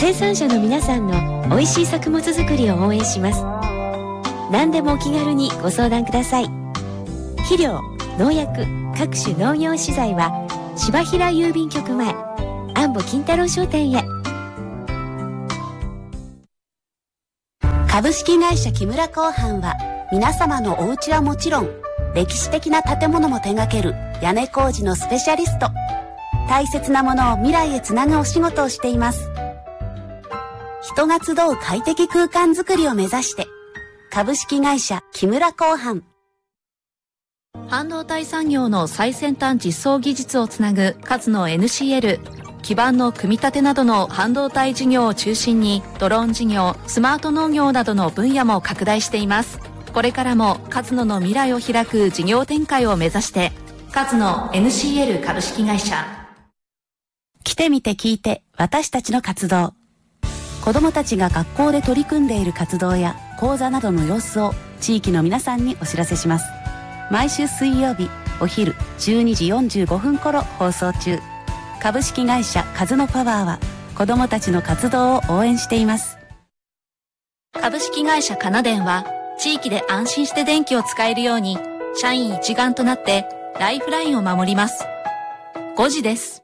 生産者の皆さんの美味しい作物作りを応援します。何でもお気軽にご相談ください。肥料、農薬、各種農業資材は柴平郵便局前、安保金太郎商店へ。 株式会社木村工販は、皆様のお家はもちろん、歴史的な建物も手掛ける屋根工事のスペシャリスト。大切なものを未来へつなぐお仕事をしています。人が集う快適空間づくりを目指して、株式会社木村工販。 半導体産業の最先端実装技術をつなぐ勝野 NCL。基盤の組み立てなどの半導体事業を中心に、ドローン事業、スマート農業などの分野も拡大しています。これからも勝野の未来を開く事業展開を目指して、勝野 NCL 株式会社。 来てみて聞いて、私たちの活動。子どもたちが学校で取り組んでいる活動や講座などの様子を地域の皆さんにお知らせします。毎週水曜日お昼12時45分頃放送中。株式会社カズノパワーは子どもたちの活動を応援しています。 株式会社カナデンは、地域で安心して電気を使えるように、社員一丸となってライフラインを守ります。5時です。